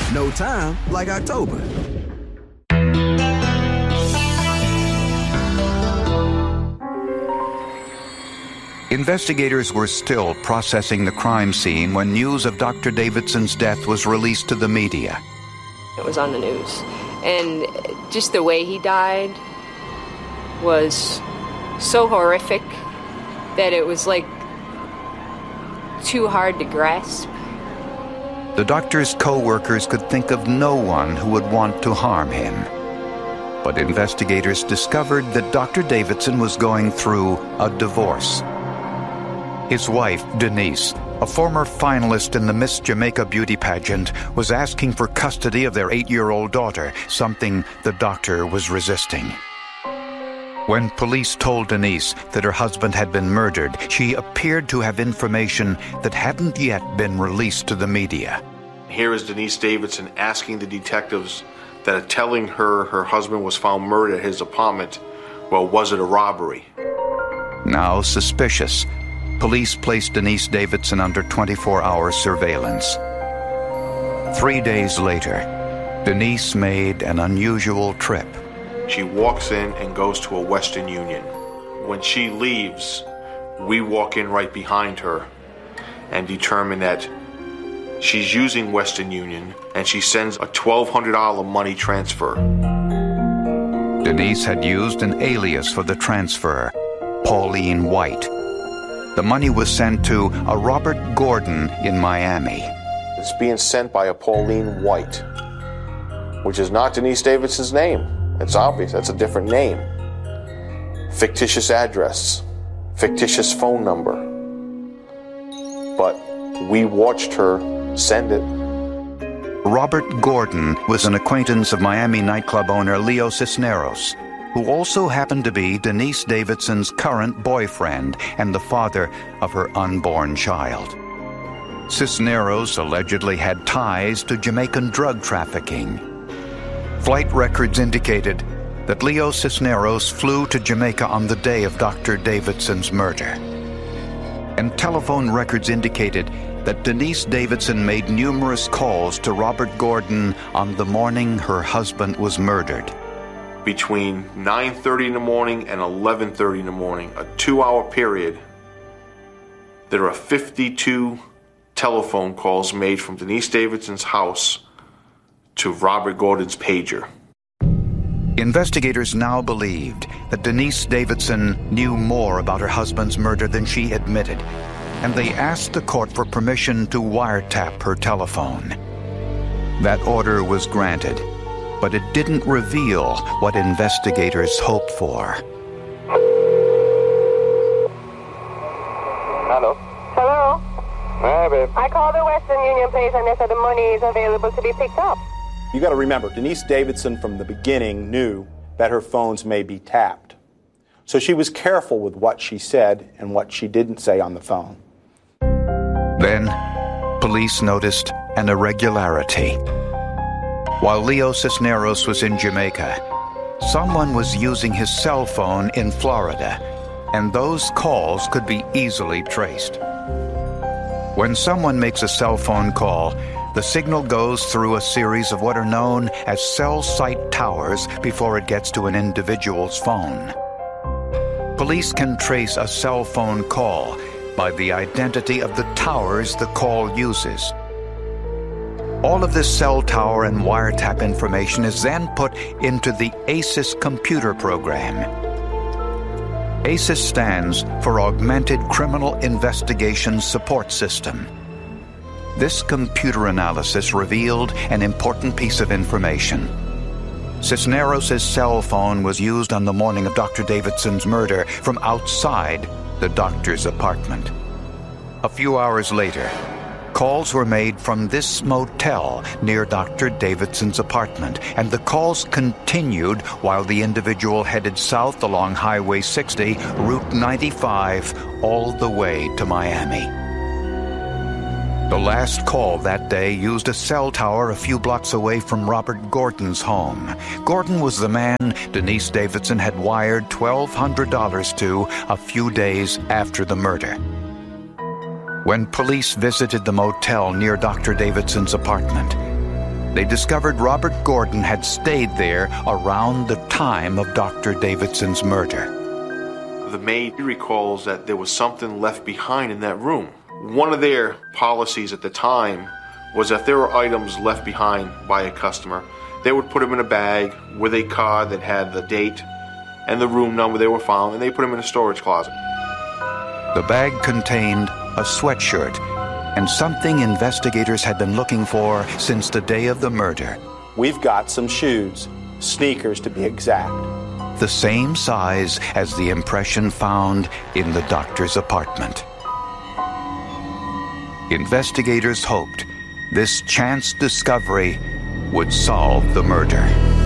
No time like October. Investigators were still processing the crime scene when news of Dr. Davidson's death was released to the media. It was on the news. And just the way he died was so horrific that it was like too hard to grasp. The doctor's co-workers could think of no one who would want to harm him. But investigators discovered that Dr. Davidson was going through a divorce. His wife, Denise, a former finalist in the Miss Jamaica beauty pageant, was asking for custody of their 8-year-old daughter, something the doctor was resisting. When police told Denise that her husband had been murdered, she appeared to have information that hadn't yet been released to the media. Here is Denise Davidson asking the detectives that are telling her her husband was found murdered at his apartment. Well, was it a robbery? Now suspicious, police placed Denise Davidson under 24-hour surveillance. 3 days later, Denise made an unusual trip. She walks in and goes to a Western Union. When she leaves, we walk in right behind her and determine that she's using Western Union, and she sends a $1,200 money transfer. Denise had used an alias for the transfer, Pauline White. The money was sent to a Robert Gordon in Miami. It's being sent by a Pauline White, which is not Denise Davidson's name. It's obvious, that's a different name. Fictitious address, fictitious phone number. But we watched her send it. Robert Gordon was an acquaintance of Miami nightclub owner Leo Cisneros, who also happened to be Denise Davidson's current boyfriend and the father of her unborn child. Cisneros allegedly had ties to Jamaican drug trafficking. Flight records indicated that Leo Cisneros flew to Jamaica on the day of Dr. Davidson's murder. And telephone records indicated that Denise Davidson made numerous calls to Robert Gordon on the morning her husband was murdered. Between 9:30 in the morning and 11:30 in the morning, a 2-hour period, there are 52 telephone calls made from Denise Davidson's house to Robert Gordon's pager. Investigators now believed that Denise Davidson knew more about her husband's murder than she admitted, and they asked the court for permission to wiretap her telephone. That order was granted, but it didn't reveal what investigators hoped for. Hello? Hello? Hi, babe. I called the Western Union place and they said the money is available to be picked up. You got to remember, Denise Davidson from the beginning knew that her phones may be tapped. So she was careful with what she said and what she didn't say on the phone. Then, police noticed an irregularity. While Leo Cisneros was in Jamaica, someone was using his cell phone in Florida, and those calls could be easily traced. When someone makes a cell phone call, the signal goes through a series of what are known as cell site towers before it gets to an individual's phone. Police can trace a cell phone call by the identity of the towers the call uses. All of this cell tower and wiretap information is then put into the ACES computer program. ACES stands for Augmented Criminal Investigation Support System. This computer analysis revealed an important piece of information. Cisneros' cell phone was used on the morning of Dr. Davidson's murder from outside the doctor's apartment. A few hours later, calls were made from this motel near Dr. Davidson's apartment, and the calls continued while the individual headed south along Highway 60, Route 95, all the way to Miami. The last call that day used a cell tower a few blocks away from Robert Gordon's home. Gordon was the man Denise Davidson had wired $1,200 to a few days after the murder. When police visited the motel near Dr. Davidson's apartment, they discovered Robert Gordon had stayed there around the time of Dr. Davidson's murder. The maid recalls that there was something left behind in that room. One of their policies at the time was if there were items left behind by a customer, they would put them in a bag with a card that had the date and the room number they were found, and they put them in a storage closet. The bag contained a sweatshirt and something investigators had been looking for since the day of the murder. We've got some shoes, sneakers to be exact. The same size as the impression found in the doctor's apartment. Investigators hoped this chance discovery would solve the murder.